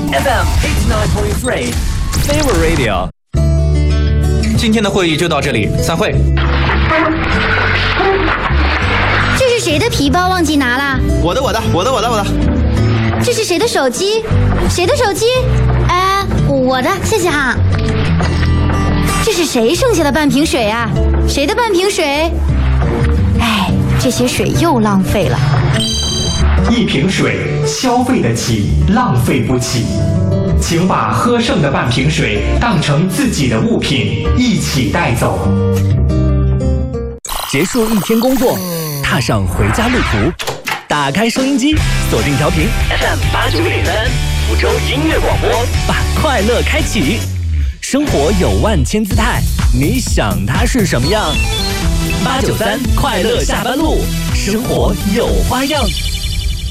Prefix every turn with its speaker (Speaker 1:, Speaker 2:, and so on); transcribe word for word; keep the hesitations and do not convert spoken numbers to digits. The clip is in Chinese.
Speaker 1: F M eighty nine point three
Speaker 2: Favorite Radio。今天的会议就到这里，散会。
Speaker 3: 这是谁的皮包忘记拿了？
Speaker 4: 我的，我的，我的，我的，我的。
Speaker 3: 这是谁的手机？谁的手机？哎，我的，谢谢哈。这是谁剩下的半瓶水啊？谁的半瓶水？哎，这些水又浪费了。
Speaker 5: 一瓶水消费得起，浪费不起。请把喝剩的半瓶水当成自己的物品，一起带走。
Speaker 6: 结束一天工作，踏上回家路途，打开收音机，锁定调频
Speaker 1: F M 八九点三，福州音乐广播，
Speaker 6: 把快乐开启。生活有万千姿态，你想它是什么样？八九三快乐下班路，生活有花样。